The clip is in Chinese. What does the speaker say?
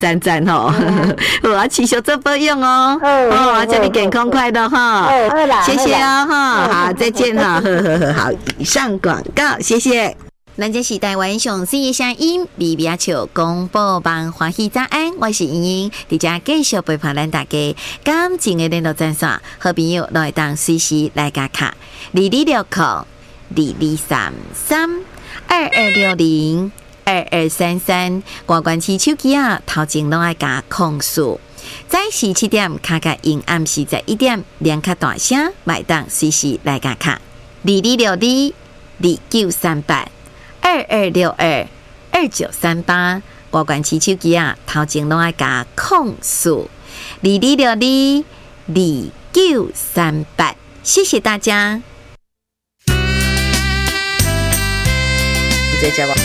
赞赞吼，我持续做保养哦，祝你健康快乐哈，谢谢哦哈，好，再见哈，好，以上广告，谢谢。咱这是台湾上水的声音，微微笑广播网欢喜早安，我是莹莹，伫遮继续陪伴咱大家。感情的联络专线，好朋友都会当随时来加卡226022332233，关关起手机啊，头前拢爱加控诉。早时7点，卡卡因暗时11点，连卡大声，买当随时来加卡2262293822622938，关关起手机啊，头前拢爱加控诉22622938，谢谢大家。再见吧。